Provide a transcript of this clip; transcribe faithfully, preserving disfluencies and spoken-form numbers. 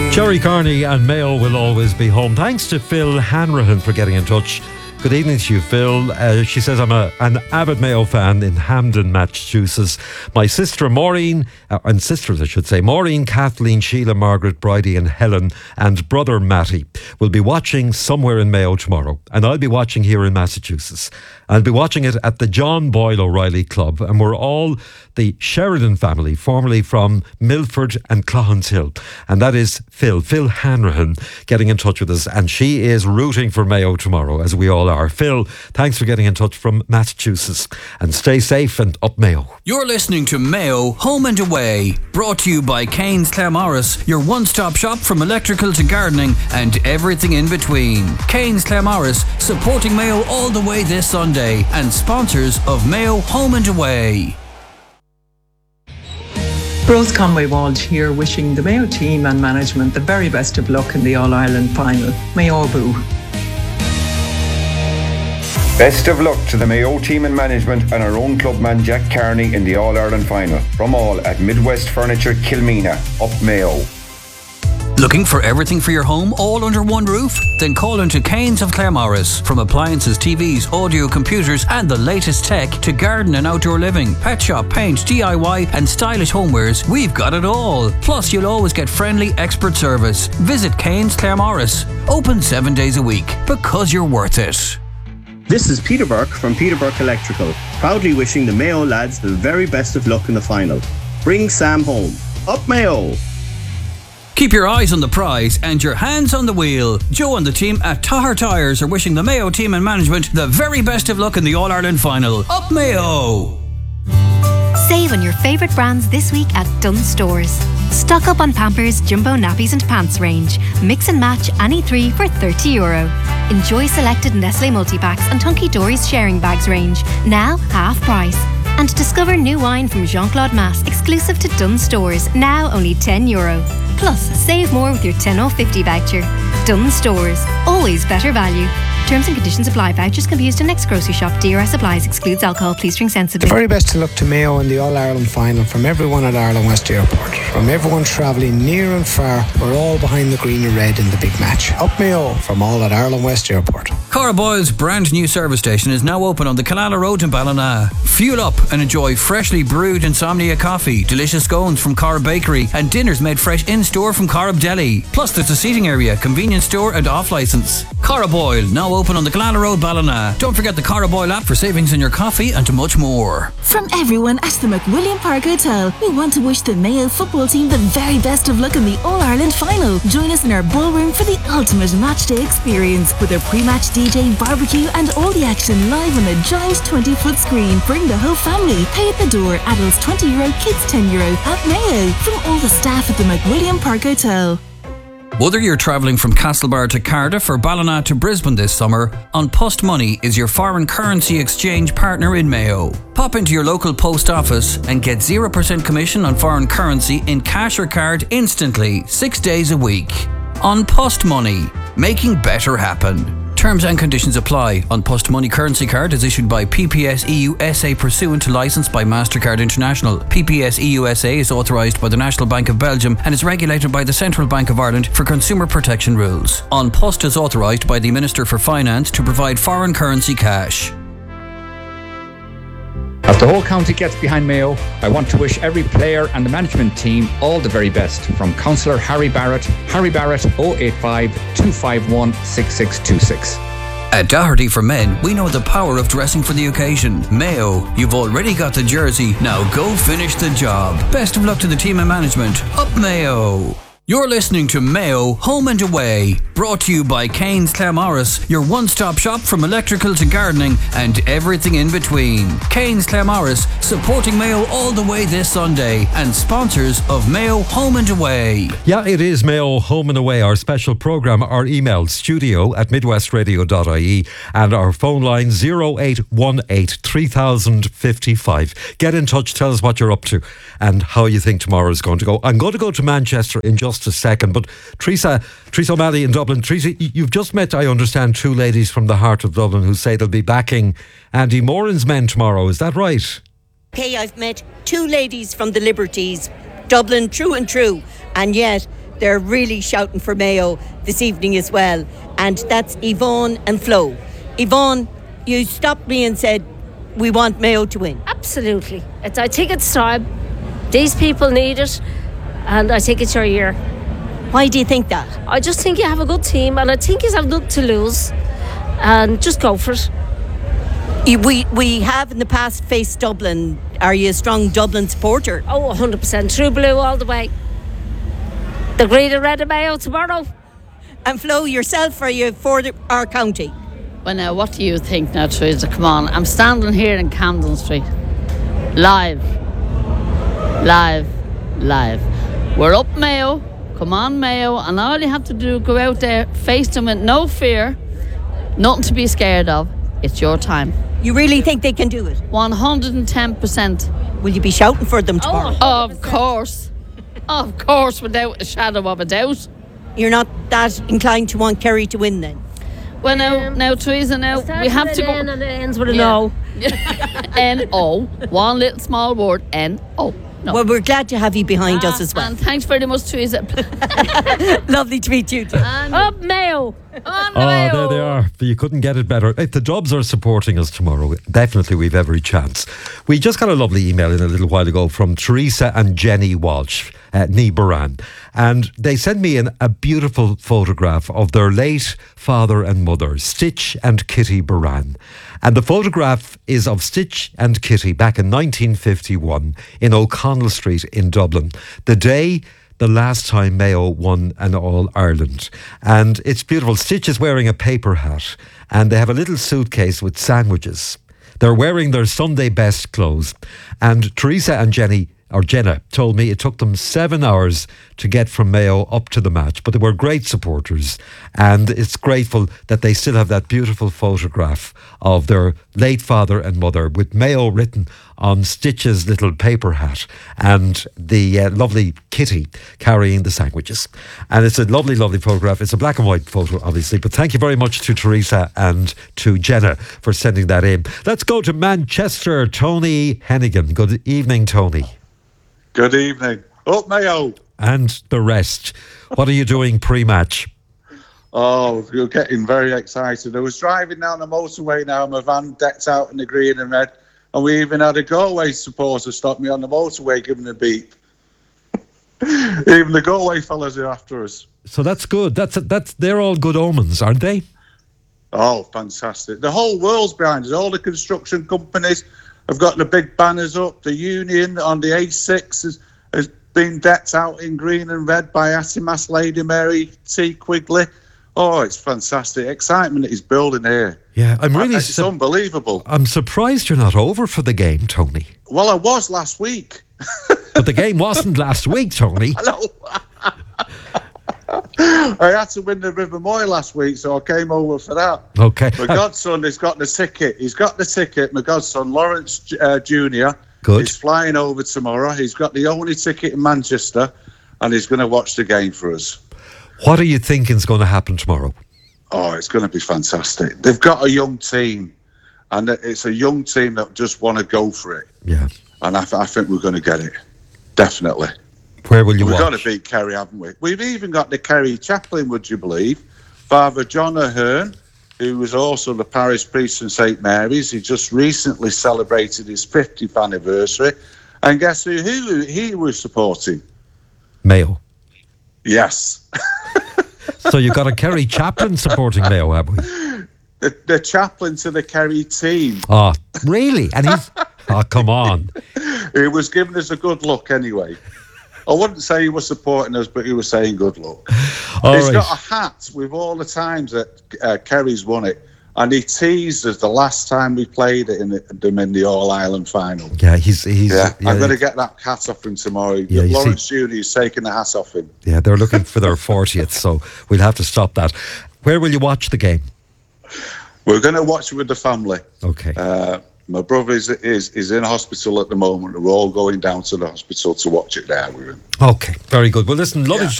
Jerry Carney and Mayo will always be home. Thanks to Phil Hanrahan for getting in touch. Good evening to you, Phil. Uh, she says, I'm a, an avid Mayo fan in Hampden, Massachusetts. My sister Maureen, uh, and sisters I should say, Maureen, Kathleen, Sheila, Margaret, Bridie and Helen and brother Matty will be watching somewhere in Mayo tomorrow. And I'll be watching here in Massachusetts. I'll be watching it at the John Boyle O'Reilly Club. And we're all the Sheridan family, formerly from Milford and Clohenshill. And that is Phil, Phil Hanrahan, getting in touch with us. And she is rooting for Mayo tomorrow, as we all are. Phil, thanks for getting in touch from Massachusetts. And stay safe and up Mayo. You're listening to Mayo Home and Away, brought to you by Kane's Claremorris, your one-stop shop from electrical to gardening and everything in between. Kane's Claremorris, supporting Mayo all the way this Sunday, and sponsors of Mayo Home and Away. Rose Conway Walsh here, wishing the Mayo team and management the very best of luck in the All-Ireland final. Mayo Boo. Best of luck to the Mayo team and management and our own clubman Jack Carney in the All-Ireland final. From all at Midwest Furniture Kilmena, up Mayo. Looking for everything for your home all under one roof? Then call into Kane's of Claremorris. From appliances, T Vs, audio, computers and the latest tech to garden and outdoor living, pet shop, paint, D I Y and stylish homewares, we've got it all. Plus you'll always get friendly expert service. Visit Kane's Claremorris. Open seven days a week because you're worth it. This is Peter Burke from Peter Burke Electrical, proudly wishing the Mayo lads the very best of luck in the final. Bring Sam home. Up Mayo! Keep your eyes on the prize and your hands on the wheel. Joe and the team at Tahar Tyres are wishing the Mayo team and management the very best of luck in the All-Ireland final. Up Mayo! Save on your favourite brands this week at Dunnes Stores. Stock up on Pampers, Jumbo nappies and pants range. Mix and match any three for thirty euro. Enjoy selected Nestle multi-packs and Hunky Dory's sharing bags range. Now half price. And discover new wine from Jean-Claude Masse, exclusive to Dunnes Stores. Now only ten euro. Plus, save more with your ten off fifty voucher. Dunnes Stores. Always better value. Terms and conditions apply. Vouchers can be used in next grocery shop. D R S applies. Excludes alcohol. Please drink sensibly. The very best of luck to Mayo in the All-Ireland final from everyone at Ireland West Airport. From everyone travelling near and far, we're all behind the green and red in the big match. Up Mayo from all at Ireland West Airport. Cara Boyle's brand new service station is now open on the Killala Road in Ballina. Fuel up and enjoy freshly brewed Insomnia coffee, delicious scones from Cara Bakery and dinners made fresh in-store from Cara Deli. Plus there's a seating area, convenience store and off-licence. Cara Boyle, now open on the Killala Road, Ballina. Don't forget the Cara Boyle app for savings in your coffee and much more. From everyone at the McWilliam Park Hotel, we want to wish the Mayo football team the very best of luck in the All-Ireland final. Join us in our ballroom for the ultimate matchday experience with our pre-match D J, barbecue and all the action live on a giant twenty-foot screen. Bring the whole family. Pay at the door. Adults twenty euro, kids ten euro at Mayo. From all the staff at the McWilliam Park Hotel. Whether you're travelling from Castlebar to Cardiff or Ballina to Brisbane this summer, An Post Money is your foreign currency exchange partner in Mayo. Pop into your local post office and get zero percent commission on foreign currency in cash or card instantly, six days a week. An Post Money, making better happen. Terms and conditions apply. An Post Money currency card is issued by P P S E U S A pursuant to licence by MasterCard International. P P S E U S A is authorised by the National Bank of Belgium and is regulated by the Central Bank of Ireland for consumer protection rules. An Post is authorised by the Minister for Finance to provide foreign currency cash. As the whole county gets behind Mayo, I want to wish every player and the management team all the very best. From Councillor Harry Barrett, Harry Barrett oh eight five, two five one, six six two six. At Doherty for Men, we know the power of dressing for the occasion. Mayo, you've already got the jersey, now go finish the job. Best of luck to the team and management. Up Mayo! You're listening to Mayo Home and Away, brought to you by Kane's Claremorris, your one-stop shop from electrical to gardening and everything in between. Kane's Claremorris, supporting Mayo all the way this Sunday and sponsors of Mayo Home and Away. Yeah, it is Mayo Home and Away, our special programme. Our email, studio at midwestradio dot I E, and our phone line zero eight one eight, three thousand fifty-five. Get in touch, tell us what you're up to and how you think tomorrow is going to go. I'm going to go to Manchester in just a second, but Teresa, Teresa O'Malley in Dublin. Teresa, you've just met, I understand, two ladies from the heart of Dublin who say they'll be backing Andy Moran's men tomorrow. Is that right? Okay, I've met two ladies from the Liberties, Dublin, true and true, and yet they're really shouting for Mayo this evening as well. And that's Yvonne and Flo. Yvonne, you stopped me and said, we want Mayo to win. Absolutely. It's, I think it's time. These people need it, and I think it's your year. Why do you think that? I just think you have a good team, and I think you have nothing to lose, and just go for it. You, we, we have in the past faced Dublin. Are you a strong Dublin supporter? Oh, one hundred percent. True blue all the way. The green and red of Mayo tomorrow. And Flo, yourself, are you for the, our county? Well, now, what do you think now, Teresa? Come on, I'm standing here in Camden Street. Live. Live. Live. We're up Mayo. Come on, Mayo. And all you have to do, go out there, face them with no fear. Nothing to be scared of. It's your time. You really think they can do it? one hundred ten percent. Will you be shouting for them tomorrow? Oh, of course. Of course, without a shadow of a doubt. You're not that inclined to want Kerry to win then? Well, now, now Teresa, now we have to go. N and it ends with an Yeah. O. N O. One little small word. N O. No. Well, we're glad to have you behind Ah, us as well. And thanks very much, Teresa. Lovely to meet you too. Up Mayo. On Oh, Mayo. there they are. You couldn't get it better. If the Dubs are supporting us tomorrow, definitely we've every chance. We just got a lovely email in a little while ago from Teresa and Jenny Walsh, uh, Nee Baran. And they sent me in a beautiful photograph of their late father and mother, Stitch and Kitty Baran. And the photograph is of Stitch and Kitty back in nineteen fifty-one in O'Connell Street in Dublin. The day the last time Mayo won an All-Ireland. And it's beautiful. Stitch is wearing a paper hat and they have a little suitcase with sandwiches. They're wearing their Sunday best clothes. And Teresa and Jenny, or Jenna, told me it took them seven hours to get from Mayo up to the match. But they were great supporters. And it's grateful that they still have that beautiful photograph of their late father and mother with Mayo written on Stitch's little paper hat and the uh, lovely Kitty carrying the sandwiches. And it's a lovely, lovely photograph. It's a black and white photo, obviously. But thank you very much to Teresa and to Jenna for sending that in. Let's go to Manchester. Tony Hennigan. Good evening, Tony. Good evening. Up Mayo. And the rest. What are you doing pre-match? Oh, you're getting very excited. I was driving down the motorway now, my van decked out in the green and red, and we even had a Galway supporter stop me on the motorway giving a beep. Even the Galway fellas are after us. So that's good. That's that's they're all good omens, aren't they? Oh, fantastic. The whole world's behind us. All the construction companies have got the big banners up. The Union on the A six has, has been decked out in green and red by Atimas Lady Mary T. Quigley. Oh, it's fantastic. Excitement is building here. Yeah, I'm really... It's su- unbelievable. I'm surprised you're not over for the game, Tony. Well, I was last week. But the game wasn't last week, Tony. I know. I had to win the River Moy last week, so I came over for that. Okay. My godson has got the ticket. He's got the ticket. My godson, Lawrence uh, Junior Good. He's flying over tomorrow. He's got the only ticket in Manchester, and he's going to watch the game for us. What are you thinking is going to happen tomorrow? Oh, it's going to be fantastic. They've got a young team, and it's a young team that just want to go for it. Yeah. And I, th- I think we're going to get it. Definitely. Where will you We've watch? got to beat Kerry, haven't we? We've even got the Kerry chaplain, would you believe? Father John Ahern, who was also the parish priest in Saint Mary's. He just recently celebrated his fiftieth anniversary. And guess who, who he was supporting? Mayo. Yes. So you've got a Kerry chaplain supporting Mayo, have we? The, the chaplain to the Kerry team. Oh, really? And he's... Oh, come on. He was giving us a good look anyway. I wouldn't say he was supporting us, but he was saying good luck. All He's right. got a hat with all the times that uh, Kerry's won it. And he teased us the last time we played it in the, them in the All-Ireland final. Yeah, he's... he's Yeah, yeah, I'm going to get that hat off him tomorrow. Yeah, you Lawrence see- Junior is taking the hat off him. Yeah, they're looking for their fortieth, so we'll have to stop that. Where will you watch the game? We're going to watch it with the family. Okay. Uh, my brother is, is is in hospital at the moment. We're all going down to the hospital to watch it there with him. Okay, very good. Well, listen, lovely. Yeah.